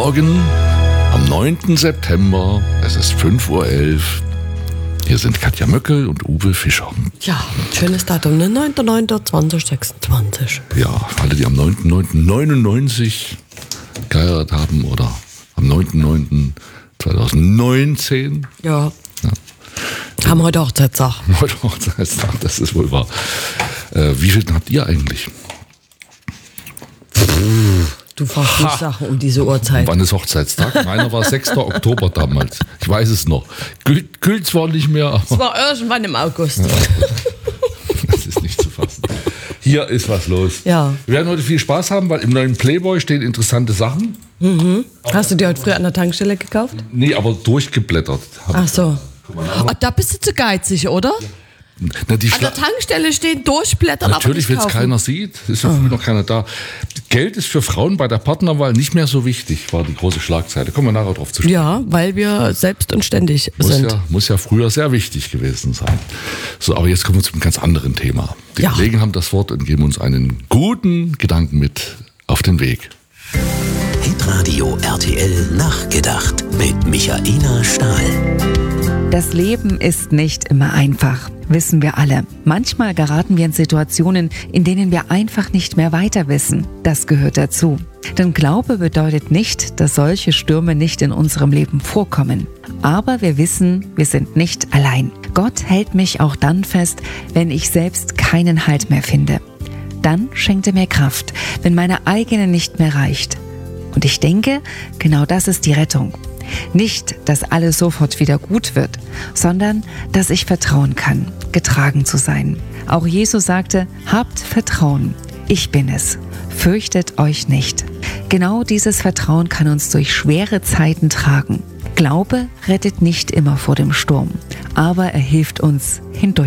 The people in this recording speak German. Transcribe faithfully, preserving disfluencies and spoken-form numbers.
Morgen am neunten September. Es ist fünf Uhr elf. Hier sind Katja Möckel und Uwe Fischer. Ja, schönes Datum, ne? neunter neunter zweitausendsechsundzwanzig. Ja, alle, die am neunten neunten neunundneunzig geheiratet haben oder am neunten neunten zweitausendneunzehn. Ja. Ja. Haben heute Hochzeitstag. Heute Hochzeitstag, das ist wohl wahr. Äh, wie viel habt ihr eigentlich? Du fragst mich Sachen um diese Uhrzeit. Wann ist Hochzeitstag? Meiner war sechster Oktober damals. Ich weiß es noch. Gilt, gilt zwar nicht mehr, aber... Es war irgendwann im August. Ja. Das ist nicht zu fassen. Hier ist was los. Ja. Wir werden heute viel Spaß haben, weil im neuen Playboy stehen interessante Sachen. Mhm. Hast du die heute früh an der Tankstelle gekauft? Nee, aber durchgeblättert. Ach so. Oh, da bist du zu geizig, oder? Na, die An der Tankstelle stehen durchblättern, Natürlich, wenn es keiner sieht, ist ja früh noch keiner da. Geld ist für Frauen bei der Partnerwahl nicht mehr so wichtig, war die große Schlagzeile. Kommen wir nachher drauf zu sprechen. Ja, weil wir selbst und ständig muss sind. Ja, muss ja früher sehr wichtig gewesen sein. So, aber jetzt kommen wir zu einem ganz anderen Thema. Die ja. Kollegen haben das Wort und geben uns einen guten Gedanken mit auf den Weg. Hitradio R T L Nachgedacht mit Michaela Stahl. Das Leben ist nicht immer einfach, wissen wir alle. Manchmal geraten wir in Situationen, in denen wir einfach nicht mehr weiter wissen. Das gehört dazu. Denn Glaube bedeutet nicht, dass solche Stürme nicht in unserem Leben vorkommen. Aber wir wissen, wir sind nicht allein. Gott hält mich auch dann fest, wenn ich selbst keinen Halt mehr finde. Dann schenkt er mir Kraft, wenn meine eigene nicht mehr reicht. Und ich denke, genau das ist die Rettung. Nicht, dass alles sofort wieder gut wird, sondern, dass ich vertrauen kann, getragen zu sein. Auch Jesus sagte, habt Vertrauen, ich bin es, fürchtet euch nicht. Genau dieses Vertrauen kann uns durch schwere Zeiten tragen. Glaube rettet nicht immer vor dem Sturm, aber er hilft uns hindurch.